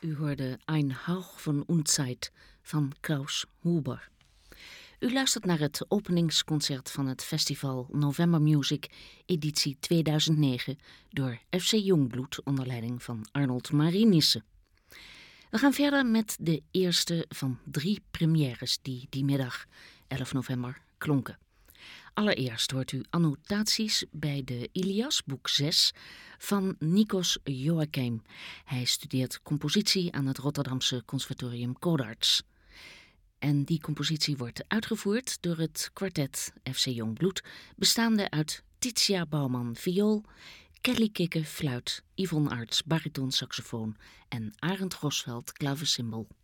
U hoorde Ein Hauch von Unzeit van Klaus Huber. U luistert naar het openingsconcert van het festival November Music editie 2009 door FC Jongbloed onder leiding van Arnold Marinissen. We gaan verder met de eerste van 3 premières die middag 11 november klonken. Allereerst hoort u annotaties bij de Ilias, boek 6, van Nikos Joachim. Hij studeert compositie aan het Rotterdamse Conservatorium Codarts. En die compositie wordt uitgevoerd door het kwartet FC Jongbloed, bestaande uit Titia Bouwman viool, Kelly Kikke fluit, Yvonne Arts bariton saxofoon en Arend Grosveld klavecimbal.